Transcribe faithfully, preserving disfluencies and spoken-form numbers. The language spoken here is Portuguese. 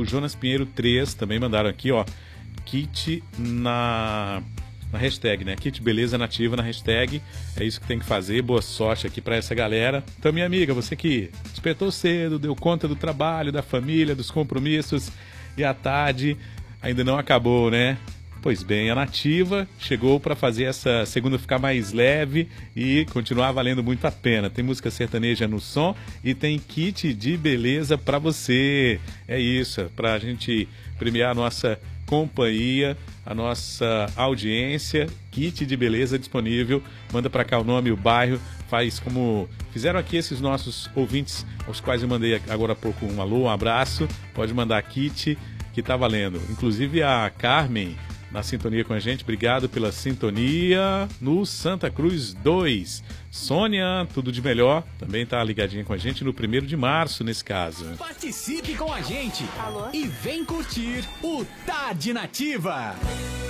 o Jonas Pinheiro três também mandaram aqui, ó. Kit na, na hashtag, né? Kit Beleza Nativa na hashtag. É isso que tem que fazer. Boa sorte aqui pra essa galera. Então, minha amiga, você que despertou cedo, deu conta do trabalho, da família, dos compromissos, e à tarde ainda não acabou, né? Pois bem, a Nativa chegou para fazer essa segunda ficar mais leve e continuar valendo muito a pena. Tem música sertaneja no som e tem kit de beleza para você. É isso, para a gente premiar a nossa companhia, a nossa audiência. Kit de beleza disponível. Manda para cá o nome e o bairro. Faz como fizeram aqui esses nossos ouvintes, aos quais eu mandei agora há pouco um alô, um abraço. Pode mandar kit que tá valendo. Inclusive a Carmen na sintonia com a gente, obrigado pela sintonia no Santa Cruz dois. Sônia, tudo de melhor, também tá ligadinha com a gente no primeiro de março, nesse caso. Participe com a gente. Alô? E vem curtir o Tarde Nativa.